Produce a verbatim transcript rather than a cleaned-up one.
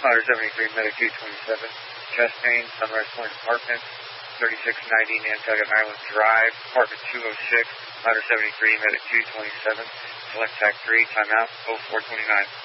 Ladder seventy-three, Medic two twenty-seven. Chest pain, Sunrise Point Apartment, thirty-six ninety Nantucket Island Drive, Apartment two oh six, Ladder seventy-three, Medic two twenty-seven. Select T A C three, timeout, oh four twenty-nine.